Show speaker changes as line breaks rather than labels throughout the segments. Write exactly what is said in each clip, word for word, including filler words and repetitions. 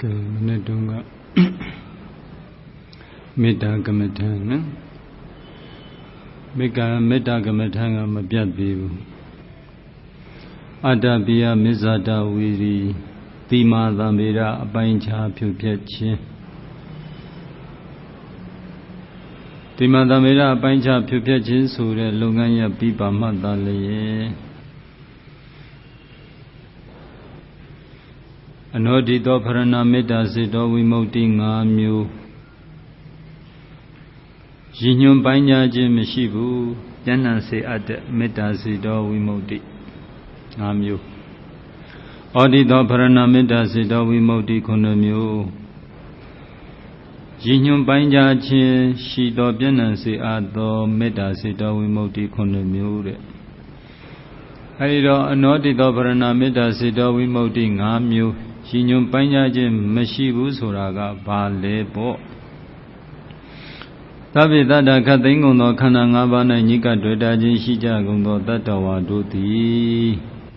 ကဲမနေ့တုန်းကမေတ္တာကမ္မထံနော်မေကမေတ္တာကမ္မထံကမပြတ်သေးဘူးအတ္တပိယမစ္ဆဒဝီရီတိမာသံဗေဒအပိုင်းခြားဖြူဖြက်ခြင်းတိမာသံဗေဒအပိုင်းခြားဖြူဖြက်ခြင်းဆိုတဲ့လုပ်ငန်းရပြီးပါမှသာလျက်အနောဒိတောဖရဏမေတ္တာစေတောဝိမု ക്തി ငါးမျိုးရည်ညွှန်းပိုင်းခြားခြင်းမရှိဘူးဉာဏ်နဲ့စေအပ်တဲ့မေတ္တာစေတောဝိမု ക്തി ငါးမျိုးဩဒိတောဖရဏမေတ္တာစေတောဝိမု ക്തി ခုနှစ်မျိုးရည်ညွှန်းပိုင်းခြားခြင်းရှိသောဉာဏ်နဲ့စေအပ်သောမေတ္တာစေတောဝိမု ക്തി ခုနှစ်မျိုးတဲ့အဲဒီတော့အနောဒိတောဖရဏမေတ္တာစေတောဝိမု ക്തി ငါးမျိုးရည်ညွှန်းပိုင်းခြားခြင်းမရှိဘူးဆိုတာကဘာလဲပေါ့သဗ္ဗေတ္တခတ်သိမ်းကုန်သောခန္ဓာ၅ပါး၌ညိကတွေ့တာခြင်းရှိကြကုန်သောတတ္တဝါတို့သည်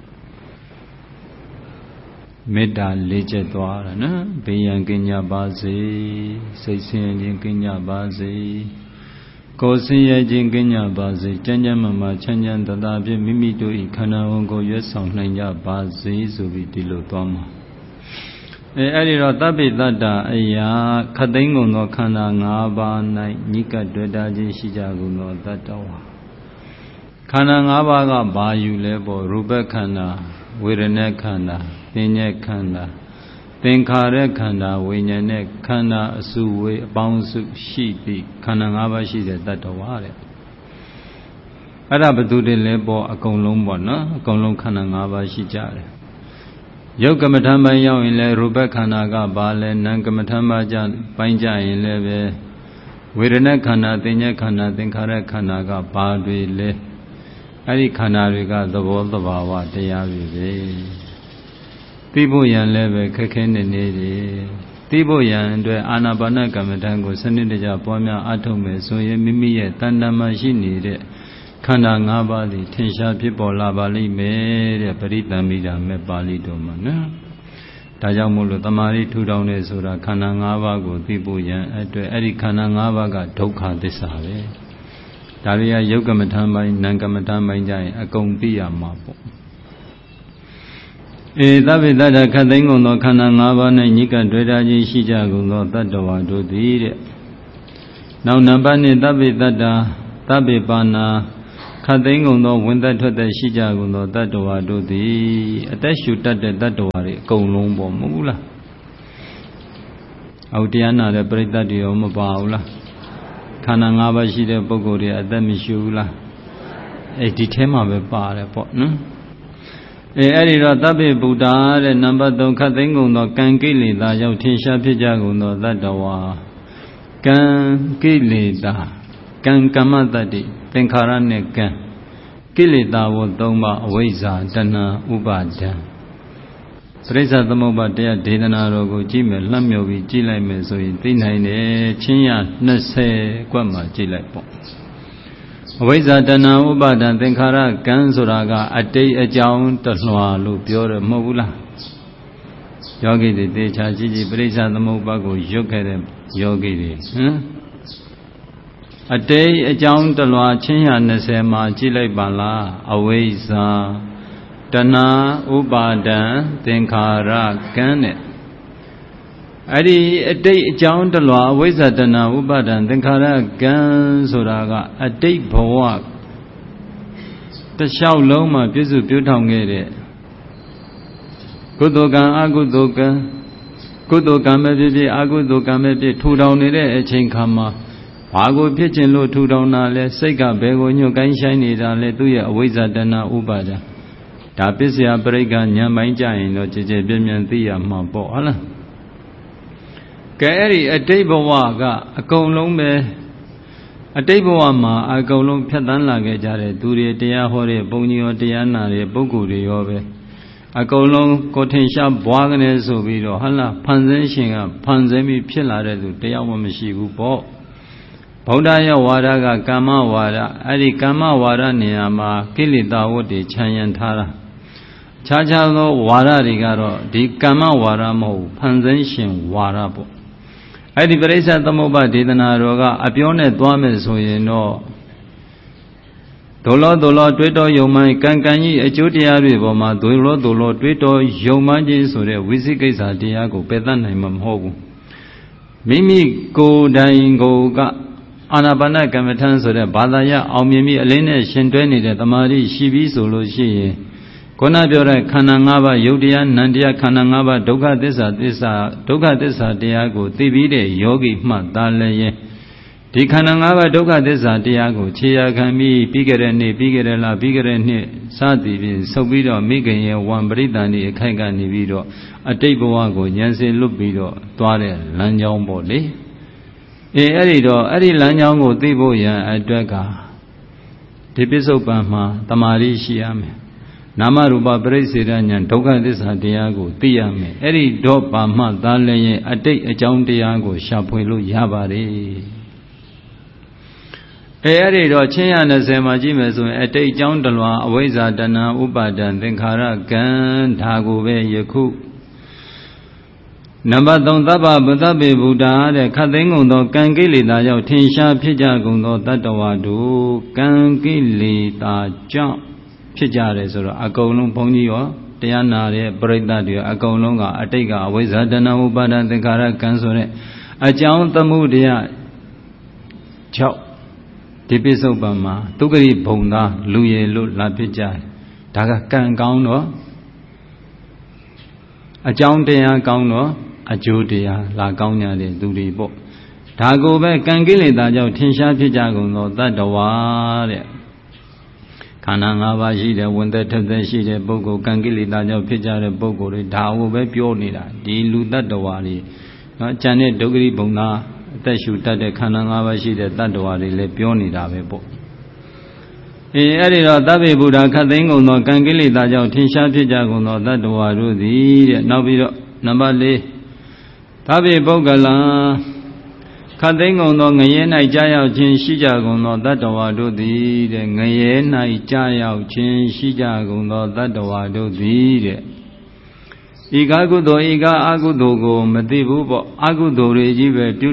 မေတ္တာလေးချက်သွားတာနော်ဘေးရန်ကင်းကြပါစေစိတ်ဆင်းရဲခြင်းကင်းကြပါစေကိုယ်ဆင်းရဲခြင်းကင်းကြပါစေကျမ်းကျမ်းမာမာချမ်းချမ်းသာသာဖြင့်မိမိတို့၏ခန္ဓာဝန်ကိုရွတ်ဆောင်နိုင်ကြပါစေဆိုပြီးဒီလိုသွားမှာအဲအဲ့ဒီတော့သဗ္ဗေတ္တအရာခတ်သိမ်းကုန်သောခန္ဓာ၅ပါး၌ညိကတွေ့တာခြင်းရှိကြကုန်သောတတ္တဝါခန္ဓာ၅ပါးကဘာယူလဲပေါ့ရူပခန္ဓာဝေဒနာခန္ဓာသင်ညက်ခန္ဓာသင်္ခါရခန္ဓာဝိညာဉ်နဲ့ခန္ဓာအစုဝေးအပေါင်းစုရှိသည့်ခန္ဓာ၅ပါးရှိတဲ့တတ္တဝါတဲ့အဲ့ဒါဘယ်သူတွေလဲပေါ့အကုန်လုံးပေါ့နော်အကုန်လုံးခန္ဓာ၅ပါးရှိကြတယ်ယုတ်ကမ္မထံပိုင်းရောက်ရင်လည်းရူပခန္ဓာကဘာလဲနာမ်ကမ္မထံပိုင်းကြပိုင်းကြရင်လည်းပဲဝေဒနာခန္ဓာသင်ညက်ခန္ဓာသင်္ခါရခန္ဓာကဘာတွေလဲအဲ့ဒီခန္ဓာတွေကသဘောသဘာဝတရားတွေပဲသိဖို့ရန်လည်းပဲခက်ခဲနေနေတယ်သိဖို့ရန်အတွက်အာနာပါနကမ္မထံကိုစနစ်တကျပွားများအားထုတ်မယ်ဆိုရင်မိမိရဲ့တဏ္ဍာမှာရှိနေတဲ့ခန္ဓာ၅ပါးသည်ထင်ရှားဖြစ်ပေါ်လာပါလိမ့်မယ်တဲ့ပရိသံမိတာမဲ့ပါဠိတော်မှာနော်ဒါကြောင့်မို့လို့တမာရီထူထောင်နေဆိုတာခန္ဓာ၅ပါးကိုသိဖို့ရန်အတွက်အဲ့ဒီခန္ဓာ၅ပါးကဒုက္ခသစ္စာပဲဒါတွေကယုတ်ကမ္မထံပိုင်းနာမ်ကမ္မထံပိုင်းကြရင်အကုန်သိရမှာပေါ့အေသဗ္ဗေတ္တခတ်သိမ်းကုန်သောခန္ဓာ၅ပါး၌ညိကတွေ့တာခြင်းရှိကြကုန်သောတတ္တဝါတို့သည်တဲ့နောက်နံပါတ်နှစ်သဗ္ဗေတ္တသဗ္ဗေပါဏာခတ်သိမ်းကုန်သောဝင်သက်ထွက်သက်ရှိကြကုန်သောတတ္တဝါတို့သည်အသက်ရှူတတ်တဲ့တတ္တဝါတွေအကုန်လုံးပေါ့မဟုတ်လားအောက်တရားနာတဲ့ပရိသတ်တွေရောမပါဘူးလားခန္ဓာ၅ပါးရှိတဲ့ပုဂ္ဂိုလ်တွေအသက်မရှူဘူးလားအဲ့ဒီထဲမှာပဲပါတယ်ပေါ့နော်အဲအဲ့ဒီတော့သဗ္ဗေဗုဒ္ဓတဲ့နံပါတ်သုံးခတ်သိမ်းကုန်သောကံကိလေသာရောက်ထင်ရှားဖြစ်ကြကုန်သောတတ္တဝါကံကိလေသာကံကမ္မတ္တိသင်္ခါရနဲ့ကံကိလေသာဝတ်သုံးပါအဝိဇ္ဇာတဏှာဥပါဒံပရိစ္ဆသမုပ္ပါတရားဒေသနာတော်ကိုကြည့်မယ်လှမ်းမြော်ပြီးကြည့်လိုက်မယ်ဆိုရင်သိနိုင်တယ်ချင်းရနှစ်ဆယ်ကွက်မှာကြည့်လိုက်ပေါ့အဝိဇ္ဇာတဏှာဥပါဒံသင်္ခါရကံဆိုတာကအတိတ်အကြောင်းတလွှာလို့ပြောတယ်မဟုတ်ဘူးလားယောဂီတွေတေချာကြည့်ကြည့်ပရိစ္ဆသမုပ္ပါကိုရွတ်ခဲ့တဲ့ယောဂီတွေဟမ်အတိတ်အကြောင်းတလွှာချင်းရနှစ်ဆယ်မှာကြည့်လိုက်ပါလားအဝိဇ္ဇာတဏှာဥပါဒံသင်္ခါရကံနဲ့အဲ့ဒီအတိတ်အကြောင်းတလွှာအဝိဇ္ဇာတဏှာဥပါဒံသင်္ခါရကံဆိုတာကအတိတ်ဘဝတစ်လျှောက်လုံးမှာပြည့်စုံပြုထောင်ခဲ့တဲ့ကုသိုလ်ကံအကုသိုလ်ကံကုသိုလ်ကံပဲဖြစ်ဖြစ်အကုသိုလ်ကံပဲဖြစ်ထူထောင်နေတဲ့အချိန်ခါမှာဘာကိုဖြစ်ခြင်းလို့ထူထောင်တာလဲစိတ်ကဘယ်ကိုညှို့ကိုင်းဆိုင်နေတာလဲသူ့ရဲ့အဝိဇ္ဇာတဏှာဥပါဒံဒါပစ္စယပရိက္ခဉာဏ်ပိုင်းကြရင်တော့ကြည်ကြည်ပြည့်ပြည့်သိရမှာပေါ့ဟုတ်လားကဲအဲ့ဒီအတိတ်ဘဝကအကုန်လုံးပဲအတိတ်ဘဝမှာအကုန်လုံးဖြတ်သန်းလာခဲ့ကြတဲ့သူတွေတရားဟောတဲ့ဘုန်းကြီးရောတရားနာတဲ့ပုဂ္ဂိုလ်တွေရောပဲအကုန်လုံးကိုထင်ရှားဘွားကနေဆိုပြီးတော့ဟုတ်လားဖန်ဆင်းရှင်ကဖန်ဆင်းပြီးဖြစ်လာတဲ့သူတရားမှမရှိဘူးပေါ့ဗုဒ္ဓရဲ့ဝါဒကကာမဝါဒအဲ့ဒီကာမဝါဒနေရာမှာကိလေသာဝတ္တွေခြံရံထားတာခြားခြားသောဝါဒတွေကတော့ဒီကမ္မဝါဒမဟုတ်ဖန်ဆင်းရှင်ဝါဒပေါ့အဲ့ဒီပရိစ္ဆေသမုပ္ပါဒေသနာတော်ကအပြောနဲ့သွားမယ်ဆိုရင်တော့ဒုလောဒုလောတွေးတော်ယုံမှန်ကံကံကြီးအကျိုးတရားတွေပေါ်မှာဒုလောဒုလောတွေးတော်ယုံမှန်ခြင်းဆိုတဲ့ဝိသိကိစ္စတရားကိုပယ်တတ်နိုင်မှာမဟုတ်ဘူးမိမိကိုယ်တိုင်ကိုယ်ကအာနာပါနကမ္မထံဆိုတဲ့ဘာသာရအောင်မြင်ပြီးအလင်းနဲ့ရှင်တွဲနေတဲ့တမာတိရှိပြီးဆိုလို့ရှိရင်ခုနပြောတဲ့ခန္ဓာ၅ပါးယုတ်တရားနံတရားခန္ဓာ၅ပါးဒုက္ခသစ္စာသစ္စာဒုက္ခသစ္စာတရားကိုသိပြီးတဲ့ယောဂီမှတ်သားလည်းဒီခန္ဓာ၅ပါးဒုက္ခသစ္စာတရားကိုခြေရာခံပြီးပြီးကြတဲ့နေ့ပြီးကြတဲ့လပြီးကြတဲ့နှစ်စသည်ဖြင့်ဆုပ်ပြီးတော့မိခင်ရဲ့ဝံပရိသန္တိအခိုက်ကနေပြီးတော့အတိတ်ဘဝကိုဉာဏ်စေလွတ်ပြီးတော့သွားတဲ့လမ်းကြောင်းပေါ့လေအေးအဲ့ဒီတော့အဲ့ဒီလမ်းကြောင်းကိုသိဖို့ရန်အတွက်ကဒီပစ္စုပန်မှာတမာရီရှိရမယ်နာမရူပပရိစ္ဆေဒဉာဏ်ဒုက္ခသစ္စာတရားကိုသိရမယ်အဲ့ဒီတော့ပါမှသားလည်းရဲ့အတိတ်အကြောင်းတရားကိုရှာဖွေလို့ရပါတယ်အဲအဲ့ဒီတော့ချင်းရနှစ်ဆယ်မှာကြည့်မယ်ဆိုရင်အတိတ်အကြောင်းတလွာအဝိဇ္ဇာတဏှာဥပါဒံသင်္ခါရကံဒါကိုပဲယခုနံပါတ်သုံးသဗ္ဗဗသဗ္ဗေဗုဒ္ဓတဲ့ခတ်သိမ်းကုန်သောကံကိလေသာကြောင့်ထင်ရှားဖြစ်ကြကုန်သောတတ္တဝါတို့ကံကိလေသာကြောင့်ဖြစ်ကြတယ်ဆိုတော့အကုန်လုံးဘုန်းကြီးရောတရားနာတဲ့ပရိသတ်တွေအကုန်လုံးကအတိတ်ကအဝိဇ္ဇာတဏှာဥပါဒံသင်္ခါရကံဆိုတဲ့အကြောင်းသမှုတရား၆ဒီပိစုပံမှာဒုက္ခရိဘုံသားလူရည်လို့လာဖြစ်ကြတယ်ဒါကကံကောင်းတော့အကြောင်းတရားကောင်းတော့အကျိုးတရားလာကောင်းကြတဲ့သူတွေပေါ့ဒါကိုပဲကံကိလေသာကြောင့်ထင်ရှားဖြစ်ကြကုန်သောတတ္တဝါတဲ့ခန္ဓာ၅ပါးရှိတဲ့ဝင်သက်ထက်သက်ရှိတဲ့ပုဂ္ဂိုလ်ကံကိလေသာကြောင့်ဖြစ်ကြတဲ့ပုဂ္ဂိုလ်တွေဒါကိုပဲပြောနေတာဒီလူတတ္တဝါတွေနော်ကျန်တဲ့ဒုက္ခရိဘုံသားအသက်ရှူတတ်တဲ့ခန္ဓာ၅ပါးရှိတဲ့တတ္တဝါတွေလည်းပြောနေတာပဲပေါ့အေးအဲ့ဒီတော့သဗ္ဗေဗုဒ္ဓခတ်သိမ်းကုန်သောကံကိလေသာကြောင့်ထင်ရှားဖြစ်ကြကုန်သောတတ္တဝါတို့သည်တဲ့နောက်ပြီးတော့နံပါတ်၄သဗ္ဗေပုဂ္ဂလံခတ်သိမ်းကုန်သောငရဲ၌ကြာရောက်ခြင်းရှိကြကုန်သောတတ္တဝါတို့သည်တဲ့ငရဲ၌ကြာရောက်ခြင်းရှိကြကုန်သောတတ္တဝါတို့သည်တဲ့ဤကာကုသိုလ်ဤကာအကုသိုလ်ကိုမသိဘူးပေါ့အကုသိုလ်တွေကြီးပဲပြု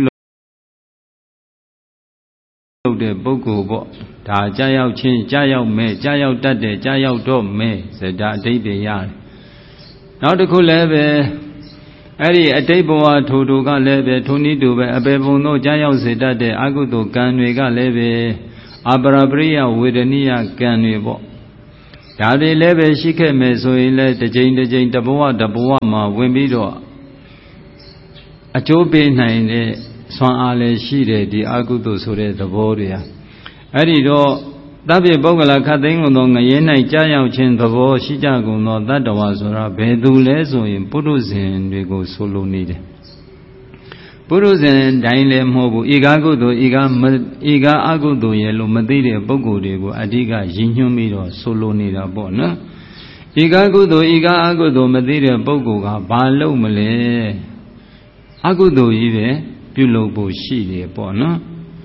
လုပ်တဲ့ပုဂ္ဂိုလ်ပေါ့ဒါကြာရောက်ခြင်းကြာရောက်မဲ့ကြာရောက်တတ်တယ်ကြာရောက်တော့မဲ့စဒါအဓိပ္ပာယ်ရတယ်နောက်တစ်ခုလည်းပဲအဲ့ဒီအတိတ်ဘဝထိုထိုကလည်းပဲထိုနည်းတူပဲအပေပုံတို့ကြာရောက်စေတတ်တဲ့အကုသိုလ်ကံတွေကလည်းပဲအပရပရိယဝေဒနိယကံတွေပေါ့ဒါတွေလည်းပဲရှိခဲ့မယ်ဆိုရင်လည်းတစ်ချိန်တစ်ချိန်တဘဝတဘဝမှာဝင်ပြီးတော့အကျိုးပေးနိုင်တဲ့ဆွမ်းအားလည်းရှိတယ်ဒီအကုသိုလ်ဆိုတဲ့သဘောတွေဟာအဲ့ဒီတော့သဗ္ဗေပုဂ္ဂလခတ်သိမ်းကုန်သောငရဲ၌ကြာရောက်ခြင်းသဘောရှိကြကုန်သောတတ္တဝါဆိုတာဘယ်သူလဲဆိုရင်ပုရုဇဉ်တွေကိုဆိုလိုနေတယ်ပုရုဇဉ်တိုင်းလည်းမဟုတ်ဘူးဤကားကုသိုလ်ဤကားဤကားအကုသိုလ်ရဲ့လို့မသိတဲ့ပုဂ္ဂိုလ်တွေကိုအဓိကရည်ညွှန်းပြီးတော့ဆိုလိုနေတာပေါ့နော်ဤကားကုသိုလ်ဤကားအကုသိုလ်မသိတဲ့ပုဂ္ဂိုလ်ကဘာလုပ်မလဲအကုသိုလ်ကြီးပဲပြုလုပ်ဖို့ရှိတယ်ပေါ့နော်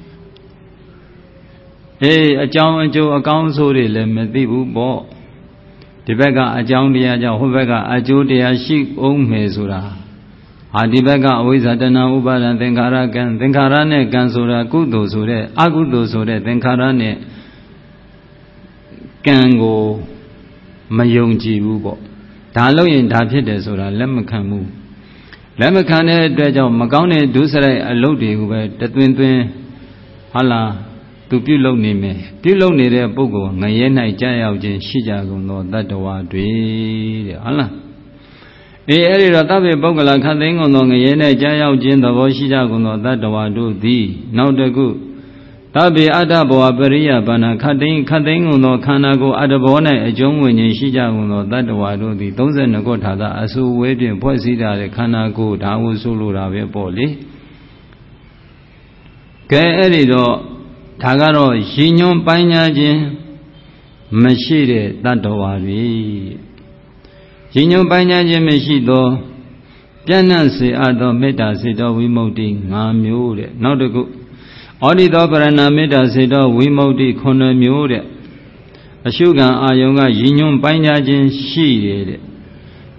အေးအကြောင်းအကျိုးအကောင်းဆိုးတွေလည်းမသိဘူးပေါ့ဒီဘက်ကအကြောင်းတရားကြောင့်ဟိုဘက်ကအကျိုးတရားရှိအောင်မယ်ဆိုတာဟာဒီဘက်ကအဝိဇ္ဇာတဏှာဥပါဒံသင်္ခါရကံသင်္ခါရနဲ့ကံဆိုတာကုသိုလ်ဆိုတဲ့အကုသိုလ်ဆိုတဲ့သင်္ခါရနဲ့ကံကိုမယုံကြည်ဘူးပေါ့ဒါလို့ရင်ဒါဖြစ်တယ်ဆိုတာလက်မခံဘူးလက်မခံတဲ့အတွက်ကြောင့်မကောင်းတဲ့ဒုစရိုက်အလုပ်တွေကိုပဲတသွင်းသွင်းဟာလားသူပြုလုပ်နေမယ်ပြုလုပ်နေတဲ့ပုဂ္ဂိုလ်ငရဲ၌ကြာရောက်ခြင်းရှိကြကုန်သောတတ္တဝါတွေတဲ့ဟုတ်လားအေးအဲ့ဒီတော့သဗ္ဗေပုဂ္ဂလခတ်သိမ်းကုန်သောငရဲ၌ကြာရောက်ခြင်းသဘောရှိကြကုန်သောတတ္တဝါတို့သည်နောက်တစ်ခုသဗ္ဗေအတ္တဘောပရိယဘာနာခတ်သိမ်းခတ်သိမ်းကုန်သောခန္ဓာကိုယ်အတ္တဘော၌အကျုံးဝင်ခြင်းရှိကြကုန်သောတတ္တဝါတို့သည်သုံးဆယ်နှစ်ခုထာသာအဆူဝဲဖြင့်ဖွဲ့စည်းထားတဲ့ခန္ဓာကိုယ်ဒါကိုဆိုလိုတာပဲပေါ့လေကဲအဲ့ဒီတော့ဒါကတော့ရည်ညွှန်းပိုင်းညာခြင်းမရှိတဲ့တတ္တဝါတွေရည်ညွှန်းပိုင်းညာခြင်းမရှိသောပြန့်နှံ့စေအပ်သောမေတ္တာစေတောဝိမု ക്തി ၅မျိုးတဲ့နောက်တစ်ခုဩဒိသောပရဏမေတ္တာစေတောဝိမု ക്തി ခုနှစ်မျိုးတဲ့အရှုခံအာယုံကရည်ညွှန်းပိုင်းညာခြင်းရှိတယ်တဲ့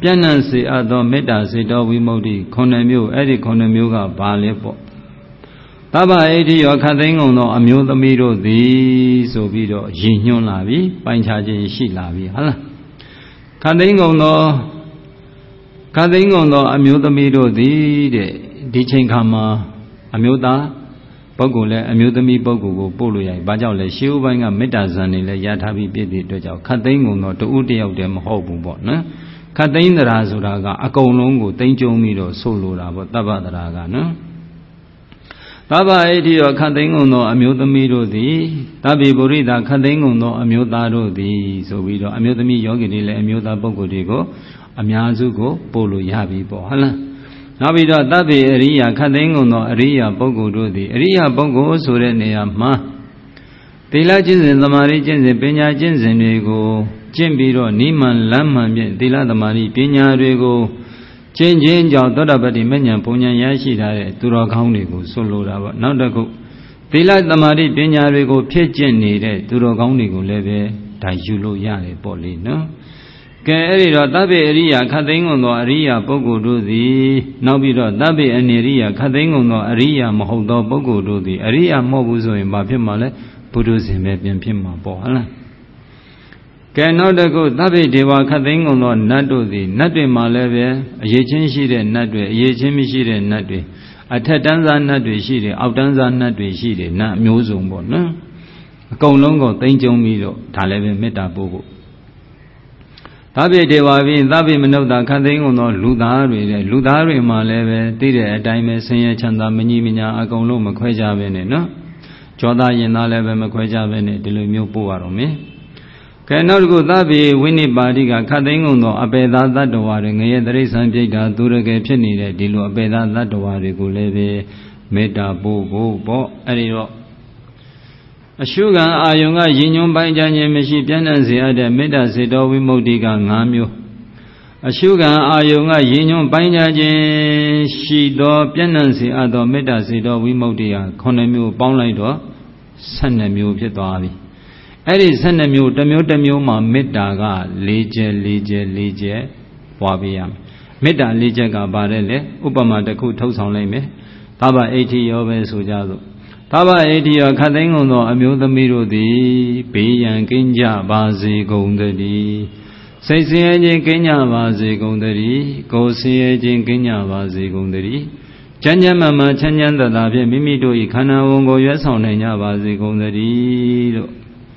ပြန့်နှံ့စေအပ်သောမေတ္တာစေတောဝိမု ക്തി ခုနှစ်မျိုးအဲ့ဒီခုနှစ်မျိုးကဘာလဲပေါ့သဗ္ဗဣတိယောခတ်သိမ်းကုန်သောအမျိုးသမီးတို့သည်ဆိုပြီးတော့ရည်ညွှန်းလာပြီပိုင်းခြားခြင်းရှိလာပြီဟုတ်လားခတ်သိမ်းကုန်သောခတ်သိမ်းကုန်သောအမျိုးသမီးတို့သည်တဲ့ဒီချိန်ခါမှာအမျိုးသားပုဂ္ဂိုလ်လည်းအမျိုးသမီးပုဂ္ဂိုလ်ကိုပို့လို့ရတယ်ဘာကြောင့်လဲရှေးဥပိုင်းကမေတ္တာဇံနေလည်းရထားပြီးပြည့်တဲ့အတွက်ကြောင့်ခတ်သိမ်းကုန်သောတဦးတယောက်တည်းမဟုတ်ဘူးပေါ့နော်ခတ်သိမ်းတရာဆိုတာကအကုန်လုံးကိုသိမ်းကျုံပြီးတော့ဆိုလိုတာပေါ့တပ္ပတရာကနော်သဗ္ဗဣတိယောခတ်သိမ်းကုန်သောအမျိုးသမီးတို့သည်တဗ္ဗေပုရိသခတ်သိမ်းကုန်သောအမျိုးသားတို့သည်ဆိုပြီးတော့အမျိုးသမီးယောဂီတွေလည်းအမျိုးသားပုဂ္ဂိုလ်တွေကိုအများစုကိုပို့လို့ရပြီပေါ့ဟုတ်လားနောက်ပြီးတော့တဗ္ဗေအရိယာခတ်သိမ်းကုန်သောအရိယာပုဂ္ဂိုလ်တို့သည်အရိယာပုဂ္ဂိုလ်ဆိုတဲ့နေရာမှာသီလကျင့်စဉ်သမာဓိကျင့်စဉ်ပညာကျင့်စဉ်တွေကိုကျင့်ပြီးတော့နိမန်လမ်းမှန်ဖြင့်သီလသမာဓိပညာတွေကိုကျင့်ခြင်းကြောင့်သောတာပတ္တိမဉ္ဇဉ်ပုံဉ္ဇဉ်ရရှိထားတဲ့သူတော်ကောင်းတွေကိုဆိုလိုတာပေါ့နောက်တစ်ခုသီလသမာဓိပညာတွေကိုဖြစ်ကျင့်နေတဲ့သူတော်ကောင်းတွေကိုလည်းပဲဒါယူလို့ရတယ်ပေါ့လေနော်ကဲအဲ့ဒီတော့သဗ္ဗေအရိယာခတ်သိမ်းကုန်သောအရိယာပုဂ္ဂိုလ်တို့သည်နောက်ပြီးတော့သဗ္ဗေအနေရိယာခတ်သိမ်းကုန်သောအရိယာမဟုတ်သောပုဂ္ဂိုလ်တို့သည်အရိယာမဟုတ်ဘူးဆိုရင်ဘာဖြစ်မှာလဲဘုဒ္ဓဇင်ပဲပြန်ဖြစ်မှာပေါ့ဟုတ်လားကဲနောက်တစ်ခုသဗ္ဗေဒေဝခတ်သိမ်းကုန်သောနတ်တို့သည်နတ်တွေမှာလည်းပဲအရေးချင်းရှိတဲ့နတ်တွေအရေးချင်းမရှိတဲ့နတ်တွေအထက်တန်းစားနတ်တွေရှိတယ်အောက်တန်းစားနတ်တွေရှိတယ်နတ်အမျိုးစုံပေါ့နော်အကုန်လုံးကိုသိမ့်ကျုံပြီးတော့ဒါလည်းပဲမေတ္တာပို့ဖို့သဗ္ဗေဒေဝပြီးသဗ္ဗေမနုဿခတ်သိမ်းကုန်သောလူသားတွေတဲ့လူသားတွေမှာလည်းပဲသိတဲ့အတိုင်းပဲဆင်းရဲချမ်းသာမညီမညာအကုန်လုံးမခွဲကြပဲနဲ့နော်ကြောသားရင်သားလည်းပဲမခွဲကြပဲနဲ့ဒီလိုမျိုးပို့ရတော့မယ်ကဲနောက်တစ်ခုသဗ္ဗေဝိနိပါတိကခတ်သိမ်းကုန်သောအပေသာတတ္တဝါတွေငရဲတိရစ္ဆာန်ပြိတ္တာသူရကယ်ဖြစ်နေတဲ့ဒီလိုအပေသာတတ္တဝါတွေကိုလည်းပဲမေတ္တာပို့ဖို့ပေါ့အဲ့ဒီတော့အရှုခံအာယုံကရည်ညွှန်းပိုင်းခြားခြင်းမရှိပြန့်နှံ့စေအပ်တဲ့မေတ္တာစေတောဝိမု ക്തി က၅မျိုးအရှုခံအာယုံကရည်ညွှန်းပိုင်းခြားခြင်းရှိသောပြန့်နှံ့စေအပ်သောမေတ္တာစေတောဝိမု ക്തി ကခုနှစ်မျိုးပေါင်းလိုက်တော့၁၂မျိုးဖြစ်သွားပြီအဲ့ဒီ၁၂မျိုးတစ်မျိုးတစ်မျိုးမှာမေတ္တာက၄ချက်၄ချက်၄ချက်ပွားပေးရမယ်မေတ္တာ၄ချက်ကပါတယ်လေဥပမာတစ်ခုထုတ်ဆောင်လိုက်မယ်သဗ္ဗဣတိယောပဲဆိုကြစို့သဗ္ဗဣတိယောခတ်သိမ်းကုန်သောအမျိုးသမီးတို့သည်ဘေးရန်ကင်းကြပါစေကုန်သတည်းစိတ်ဆင်းရဲခြင်းကင်းကြပါစေကုန်သတည်းကိုယ်ဆင်းရဲခြင်းကင်းကြပါစေကုန်သတည်းချမ်းချမ်းမှန်မှန်ချမ်းချမ်းသာသာဖြင့်မိမိတို့၏ခန္ဓာဝန်ကိုရွတ်ဆောင်နိုင်ကြပါစေကုန်သတည်းလို့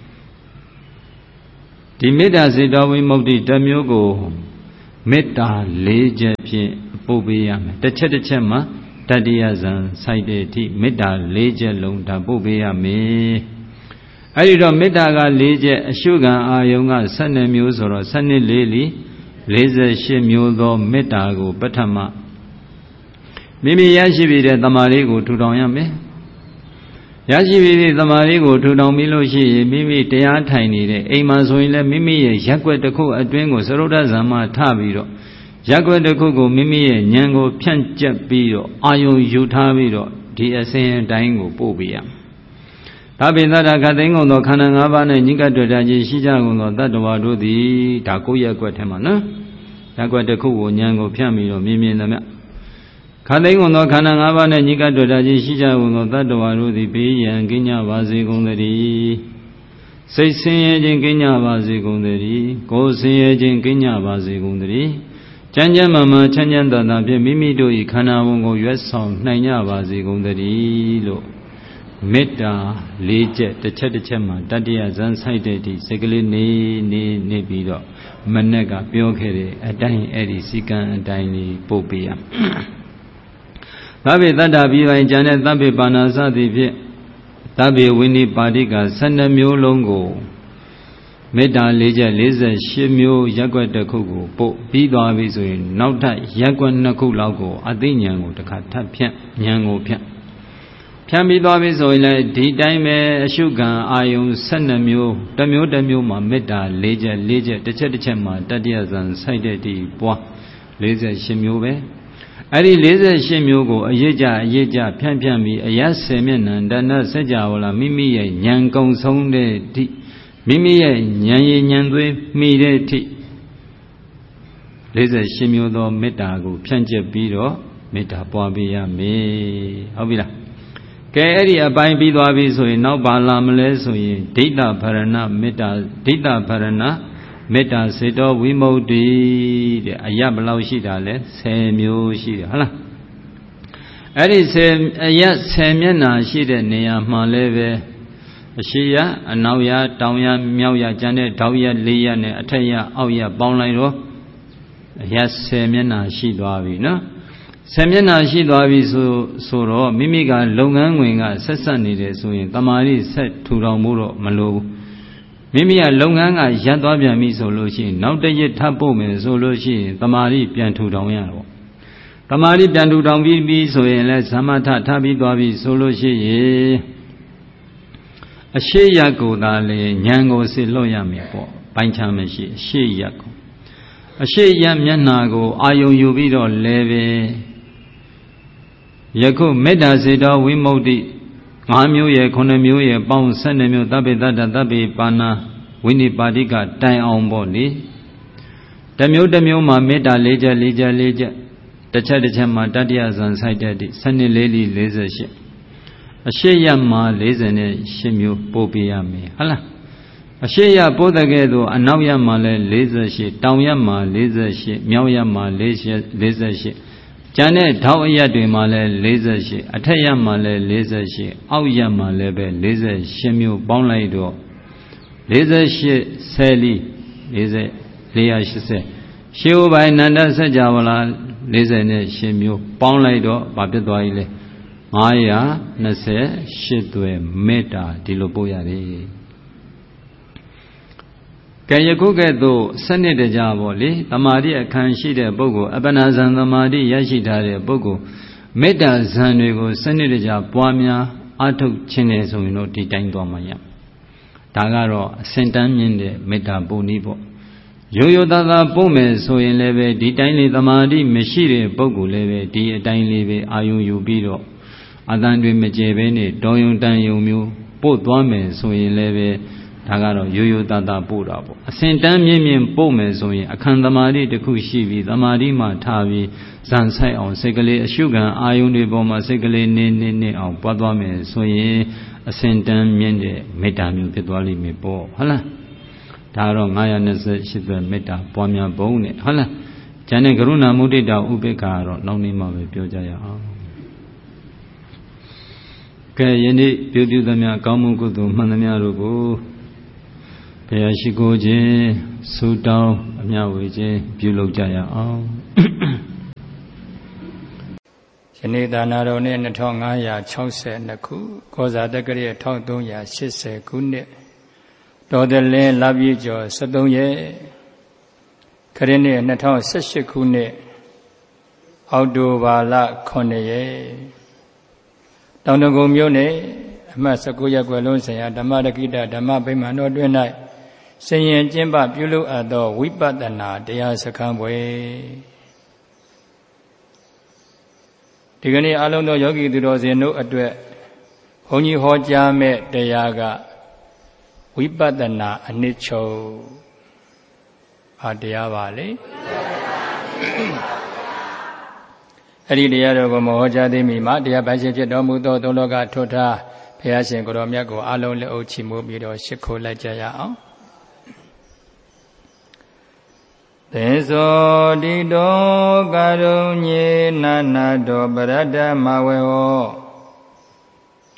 ဒီမေတ္တာစေတောဝိမု ക്തി တစ်မျိုးကိုမေတ္တာ၄ချက်ဖြင့်ပို့ပေးရမယ်တစ်ချက်တစ်ချက်မှာတတ္တိယဇံစိုက်တဲ့အထိမေတ္တာ၄ချက်လုံးဒါပို့ပေးရမယ်အဲ့ဒီတော့မေတ္တာက၄ချက်အရှုခံအာယုံက၁၂မျိုးဆိုတော့၁၂လေးလီ၄၈မျိုးသောမေတ္တာကိုပထမမိမိရရှိပြီးတဲ့တမာလေးကိုထူထောင်ရမယ်ရရှိပြီးတဲ့တမာလေးကိုထူထောင်ပြီးလို့ရှိရင်မိမိတရားထိုင်နေတဲ့အိမ်မှာဆိုရင်လည်းမိမိရဲ့ရက်ွက်တစ်ခုအတွင်းကိုသရုဒ္ဓဇံမှာထပြီးတော့ရက်ွက်တစ်ခုကိုမိမိရဲ့ဉာဏ်ကိုဖြန့်ကျက်ပြီးတော့အာယုံယူထားပြီးတော့ဒီအစဉ်အတိုင်းကိုပို့ပေးရမယ်။ဒါပိသတ္တခတ်သိမ်းကုန်သောခန္ဓာ၅ပါးနဲ့ညိကတွေ့တာကြီးရှိကြကုန်သောတတ္တဝါတို့သည်ဒါကိုရက်ွက်ထဲမှာနော်ရက်ွက်တစ်ခုကိုဉာဏ်ကိုဖြန့်ပြီးတော့မြင်မြင်သမျှခတ်သိမ်းကုန်သောခန္ဓာ၅ပါးနဲ့ညိကတွေ့တာကြီးရှိကြကုန်သောတတ္တဝါတို့သည်ဘေးရန်ကင်းကြပါစေကုန်သတည်းစိတ်ဆင်းရဲခြင်းကင်းကြပါစေကုန်သတည်းကိုယ်ဆင်းရဲခြင်းကင်းကြပါစေကုန်သတည်းချမ်းချမ်းမှန်မှန်ချမ်းချမ်းသာသာဖြင့်မိမိတို့၏ခန္ဓာဝန်ကိုရွတ်ဆောင်နိုင်ကြပါစေကုန်သတည်းလို့မေတ္တာ၄ချက်တစ်ချက်တစ်ချက်မှာတတ္တယဇံဆိုင်တဲ့ဒီစိတ်ကလေးနေနေနေပြီးတော့မနဲ့ကပြောခဲ့တဲ့အတိုင်းအဲ့ဒီစီကံအတိုင်းလေးပို့ပေးရသဗ္ဗေတတ္တပြီးပိုင်းကျန်တဲ့သဗ္ဗေပါဏာစသည်ဖြင့်သဗ္ဗေဝိနိပါတိက၁၂မျိုးလုံးကိုမေတ္တာ၄ချက်၄၈မျိုးရက်ွက်တစ်ခုကိုပို့ပြီးသွားပြီဆိုရင်နောက်ထပ်ရက်ွက်နှစ်ခုလောက်ကိုအသိဉာဏ်ကိုတစ်ခါထပ်ဖြန့်ဉာဏ်ကိုဖြန့်ဖြန့်ပြီးသွားပြီဆိုရင်လည်းဒီတိုင်းပဲအရှုခံအာယုံ၁၂မျိုးတစ်မျိုးတစ်မျိုးမှာမေတ္တာ၄ချက်၄ချက်တစ်ချက်တစ်ချက်မှာတတ္တယဇံစိုက်တဲ့ဒီပွား၄၈မျိုးပဲအဲ့ဒီ၄၈မျိုးကိုအရေးကြအရေးကြဖြန့်ဖြန့်ပြီးအရဆယ်မျက်နှာဒါနစัจ java လာမိမိရဲ့ဉာဏ်ကုံဆုံးတဲ့အထိမိမိရဲ့ဉာဏ်ရည်ဉာဏ်သွေးမိတဲ့အထိလေးဆယ်ရှစ်မျိုးသောမေတ္တာကိုဖြန့်ကျက်ပြီးတော့မေတ္တာပွားပေးရမယ်ဟုတ်ပြီလားကဲအဲ့ဒီအပိုင်းပြီးသွားပြီဆိုရင်နောက်ပါလာမလဲဆိုရင်ဒိဋ္ဌဗရဏမေတ္တာဒိဋ္ဌဗရဏမေတ္တာစေတောဝိမု ക്തി တဲ့အရဘယ်လောက်ရှိတာလဲဆယ်မျိုးရှိတယ်ဟုတ်လားအဲ့ဒီဆယ်အရဆယ်မျက်နှာရှိတဲ့နေရာမှာလည်းပဲအရှိရအနောက်ရတောင်ရမြောက်ရကျန်တဲ့တောက်ရလေးရနဲ့အထက်ရအောက်ရပေါင်းလိုက်တော့အရဆယ်မျက်နှာရှိသွားပြီနော်ဆယ်မျက်နှာရှိသွားပြီဆိုဆိုတော့မိမိကလုပ်ငန်းဝင်ကဆက်ဆက်နေတယ်ဆိုရင်တမာရီဆက်ထူထောင်ဖို့တော့မလိုဘူးမိမိကလုပ်ငန်းကရပ်သွားပြန်ပြီဆိုလို့ရှိရင်နောက်တစ်ရက်ထပ်ပို့မယ်ဆိုလို့ရှိရင်တမာရီပြန်ထူထောင်ရတော့တမာရီပြန်ထူထောင်ပြီးပြီဆိုရင်လည်းသမထထပ်ပြီးသွားပြီဆိုလို့ရှိရင်အရှိရကိုသာလေဉာဏ်ကိုစေလွတ်ရမယ်ပေါ့ပိုင်းခြားမရှိအရှိရကိုအရှိရမျက်နှာကိုအာယုံယူပြီးတော့လဲပဲယခုမေတ္တာစေတောဝိမု ക്തി ငါးမျိုးရဲ့ခုနှစ်မျိုးရဲ့ပေါင်းဆယ်နှစ်မျိုးသဗ္ဗေတ္တသဗ္ဗေပါဏာဝိနိပါတိကတိုင်အောင်ပေါ့လေတစ်မျိုးတစ်မျိုးမှာမေတ္တာလေးချက်လေးချက်လေးချက်တစ်ချက်တစ်ချက်မှာတတ္တယဇံဆိုင်တဲ့ဒီဆယ်နှစ်လေးလီလေးဆယ်ရှစ်အရှိရမှာလေးဆယ်နဲ့ရှစ်မျိုးပို့ပေးရမယ်ဟုတ်လားအရှိရပို့တဲ့ကဲ့သို့အနောက်ရမှာလဲလေးဆယ်ရှစ်တောင်ရမှာလေးဆယ်ရှစ်မြောက်ရမှာလေးဆယ်ရှစ်ကျန်တဲ့ထောက်အရက်တွေမှာလဲလေးဆယ်ရှစ်အထက်ရမှာလဲလေးဆယ်ရှစ်အောက်ရမှာလဲပဲလေးဆယ်ရှစ်မျိုးပေါင်းလိုက်တော့လေးဆယ်ရှစ်ဆယ်လီလေးဆယ်လေးရာရှစ်ဆယ်ရှေးဥပိုင်းနန္ဒစัจ java လာလေးဆယ်နဲ့ရှစ်မျိုးပေါင်းလိုက်တော့ဘာဖြစ်သွားပြီလဲငါးရာနှစ်ဆယ်ရှစ်သွဲမေတ္တာဒီလိုပို့ရတယ်ကဲယခုကဲ့သို့စနစ်တကြပေါ့လေတမာတိအခန်းရှိတဲ့ပုဂ္ဂိုလ်အပ္ပနာဇံတမာတိရရှိထားတဲ့ပုဂ္ဂိုလ်မေတ္တာဇံတွေကိုစနစ်တကြပွားများအထုတ်ခြင်းတယ်ဆိုရင်တော့ဒီတိုင်းသွားမှရဒါကတော့အစင်တန်းမြင့်တဲ့မေတ္တာပို့နည်းပေါ့ရိုးရိုးသားသားပို့မယ်ဆိုရင်လည်းပဲဒီတိုင်းလေးတမာတိမရှိတဲ့ပုဂ္ဂိုလ်လည်းပဲဒီအတိုင်းလေးပဲအာယုံယူပြီးတော့အတန်တွေမကျေဘဲနဲ့တော်ယုံတန်ယုံမျိုးပို့သွားမယ်ဆိုရင်လည်းပဲဒါကတော့ရိုးရိုးသားသားပို့တာပေါ့အစင်တန်းမြင့်မြင့်ပို့မယ်ဆိုရင်အခန္ဓမာတိတစ်ခုရှိပြီးသမာဓိမှထားပြီးဇန်ဆိုင်အောင်စိတ်ကလေးအရှုခံအာယုန်တွေပေါ်မှာစိတ်ကလေးနင်းနင်းနင်းအောင်ပွားသွားမယ်ဆိုရင်အစင်တန်းမြင့်တဲ့မေတ္တာမျိုးဖြစ်သွားလိမ့်မယ်ပေါ့ဟုတ်လားဒါတော့ငါးရာနှစ်ဆယ်ရှစ်သွဲမေတ္တာပွားများပုံနဲ့ဟုတ်လားကျန်တဲ့ကရုဏာမုဒိတာဥပေက္ခကတော့နောက်နေ့မှပဲပြောကြရအောင်ကဲယနေ့ပြုပြုသမျှကောင်းမှုကုသိုလ်မှန်သမျှတို့ကိုဘုရားရှိခိုးခြင်းဆုတောင်းအမြတ်ဝေခြင်းပြုလုပ်ကြရအောင်ယနေ့ဒါနာတော်နဲ့နှစ်ထောင်ငါးရာခြောက်ဆယ်နှစ်ခုကောဇာတက္ကရာတစ်ထောင်သုံးရာရှစ်ဆယ်ခုနှစ်တော်တလင်းလပြည့်ကျော်ဆယ်သုံးရက်ခရစ်နှစ်နှစ်ထောင်ဆယ်ရှစ်ခုနှစ်အောက်တိုဘာလခုနှစ်ရက်တောင်တကုံမြို့နယ်အမှတ်၁၉ရပ်ကွယ်လုံးဆိုင်ရာဓမ္မရကိတဓမ္မဗိမာန်တော်တွင်၌ဆင်ရင်ကျင်းပပြုလုပ်အပ်သောဝိပဿနာတရားစခန်းပွဲဒီကနေ့အလုံးသောယောဂီသူတော်စင်တို့အတွက်ဘုန်းကြီးဟောကြားမဲ့တရားကဝိပဿနာအနှစ်ချုပ်ဘာတရားပါလဲအဲ့ဒီတရားတော်ကိုမဟောကြားသေးမီမှာတရားပိုင်ရှင်ဖြစ်တော်မူသောသုံးလောကထွတ်ထားဘုရားရှင်ကိုတော်မြတ်ကိုအလုံးလက်အုပ်ချီးမွမ်းပြီးတော့ရှ िख ိုလိုက်ကြရအောင်သေဇောတိတောကရုဏေနာနာတောပရတ္တမဝေဟော